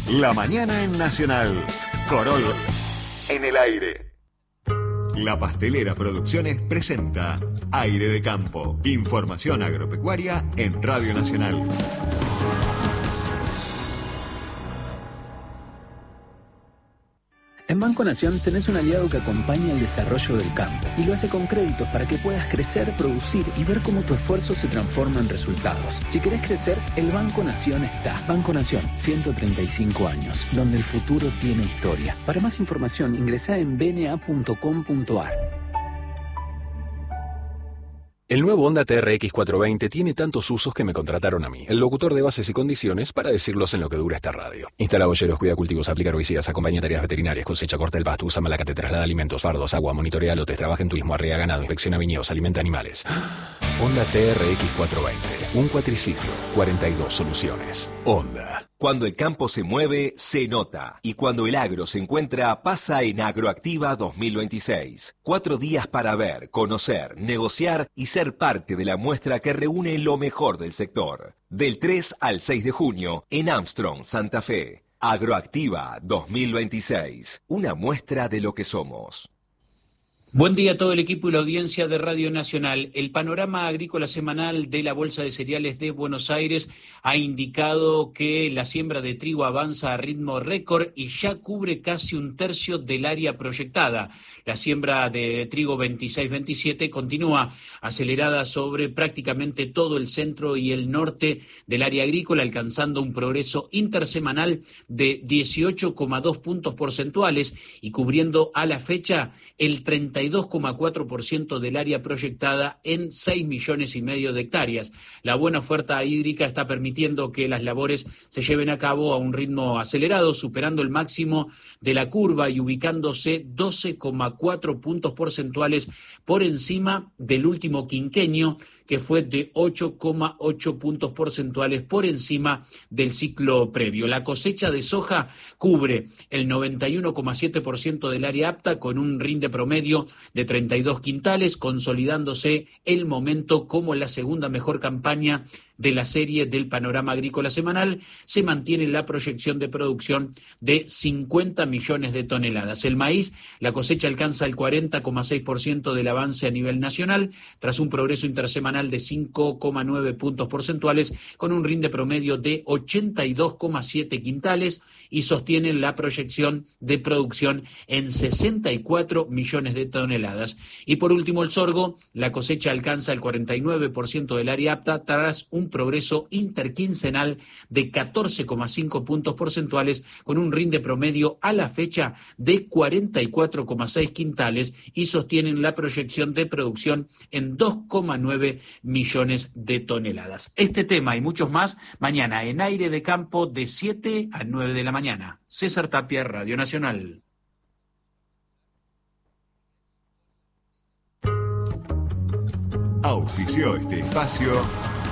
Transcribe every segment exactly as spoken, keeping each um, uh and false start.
La mañana en Nacional. Corol en el aire. La Pastelera Producciones presenta Aire de Campo. Información agropecuaria en Radio Nacional. En Banco Nación tenés un aliado que acompaña el desarrollo del campo y lo hace con créditos para que puedas crecer, producir y ver cómo tu esfuerzo se transforma en resultados. Si querés crecer, el Banco Nación está. Banco Nación, ciento treinta y cinco años, donde el futuro tiene historia. Para más información, ingresá en b n a punto com punto a r. El nuevo Honda T R X cuatrocientos veinte tiene tantos usos que me contrataron a mí, el locutor de bases y condiciones, para decirlos en lo que dura esta radio. Instala bolleros, cuida cultivos, aplica herbicidas, acompaña tareas veterinarias, cosecha, corta el pasto, usa malacate, traslada alimentos, fardos, agua, monitorea lotes, trabaja en turismo, arrea ganado, inspecciona viñedos, alimenta animales. Honda T R X cuatrocientos veinte, un cuatriciclo, cuarenta y dos soluciones. Honda. Cuando el campo se mueve, se nota. Y cuando el agro se encuentra, pasa en Agroactiva dos mil veintiséis. Cuatro días para ver, conocer, negociar y ser parte de la muestra que reúne lo mejor del sector. Del tres al seis de junio, en Armstrong, Santa Fe. Agroactiva dos mil veintiséis. Una muestra de lo que somos. Buen día a todo el equipo y la audiencia de Radio Nacional. El panorama agrícola semanal de la Bolsa de Cereales de Buenos Aires ha indicado que la siembra de trigo avanza a ritmo récord y ya cubre casi un tercio del área proyectada. La siembra de trigo veintiséis veintisiete continúa acelerada sobre prácticamente todo el centro y el norte del área agrícola, alcanzando un progreso intersemanal de dieciocho coma dos puntos porcentuales y cubriendo a la fecha el treinta y dos coma cuatro por ciento del área proyectada en seis millones y medio de hectáreas. La buena oferta hídrica está permitiendo que las labores se lleven a cabo a un ritmo acelerado, superando el máximo de la curva y ubicándose doce coma cuatro puntos porcentuales por encima del último quinquenio, que fue de ocho coma ocho puntos porcentuales por encima del ciclo previo. La cosecha de soja cubre el noventa y uno coma siete por ciento del área apta con un rinde promedio de treinta y dos quintales, consolidándose el momento como la segunda mejor campaña de la serie del panorama agrícola semanal. Se mantiene la proyección de producción de cincuenta millones de toneladas. El maíz, la cosecha alcanza el cuarenta coma seis por ciento del avance a nivel nacional, tras un progreso intersemanal de cinco coma nueve puntos porcentuales, con un rinde promedio de ochenta y dos coma siete quintales, y sostienen la proyección de producción en sesenta y cuatro millones de toneladas. Y por último, el sorgo, la cosecha alcanza el cuarenta y nueve por ciento del área apta, tras un progreso interquincenal de catorce coma cinco puntos porcentuales, con un rinde promedio a la fecha de cuarenta y cuatro coma seis quintales, y sostienen la proyección de producción en dos coma nueve millones de toneladas. Este tema y muchos más mañana en Aire de Campo de siete a nueve de la mañana. César Tapia, Radio Nacional. Auspició este espacio.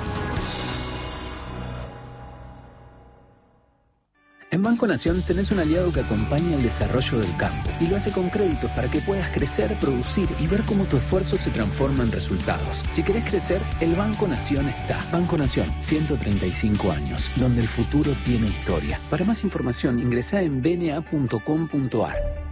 En Banco Nación tenés un aliado que acompaña el desarrollo del campo y lo hace con créditos para que puedas crecer, producir y ver cómo tu esfuerzo se transforma en resultados. Si querés crecer, el Banco Nación está. Banco Nación, ciento treinta y cinco años, donde el futuro tiene historia. Para más información, ingresá en b n a punto com punto a r.